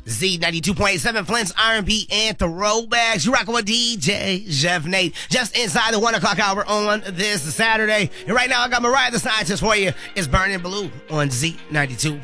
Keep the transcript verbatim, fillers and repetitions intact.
Z ninety-two point seven, Flint's R and B and Throwbacks. You rockin' with D J Jeff Nate. Just inside the one o'clock hour on this Saturday. And right now I got Mariah the Scientist for you. It's Burning Blue on Z ninety-two